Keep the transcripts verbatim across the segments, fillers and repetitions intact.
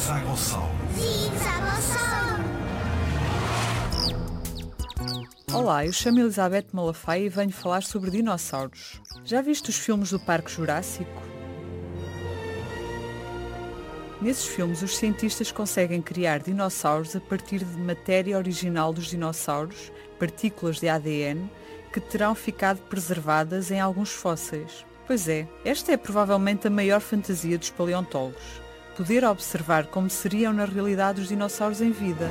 Zigue-Zague-Sol. Zigue-Zague-Sol. Olá, eu chamo Elizabeth Malafaia e venho falar sobre dinossauros. Já viste os filmes do Parque Jurássico? Nesses filmes, os cientistas conseguem criar dinossauros a partir de matéria original dos dinossauros, partículas de A D N, que terão ficado preservadas em alguns fósseis. Pois é, esta é provavelmente a maior fantasia dos paleontólogos: poder observar como seriam na realidade os dinossauros em vida.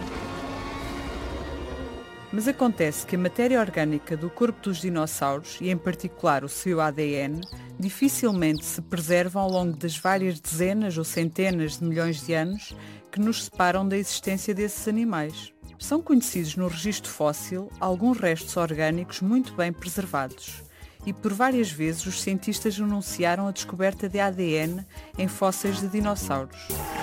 Mas acontece que a matéria orgânica do corpo dos dinossauros, e em particular o seu A D N, dificilmente se preservam ao longo das várias dezenas ou centenas de milhões de anos que nos separam da existência desses animais. São conhecidos no registro fóssil alguns restos orgânicos muito bem preservados, e por várias vezes os cientistas anunciaram a descoberta de A D N em fósseis de dinossauros.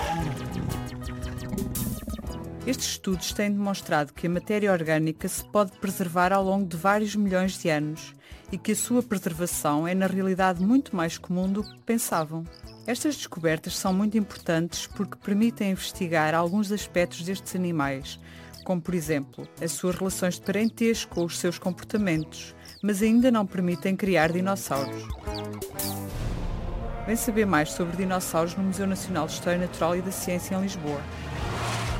Estes estudos têm demonstrado que a matéria orgânica se pode preservar ao longo de vários milhões de anos e que a sua preservação é na realidade muito mais comum do que pensavam. Estas descobertas são muito importantes porque permitem investigar alguns aspectos destes animais, como por exemplo as suas relações de parentesco ou os seus comportamentos, mas ainda não permitem criar dinossauros. Vem saber mais sobre dinossauros no Museu Nacional de História Natural e da Ciência em Lisboa.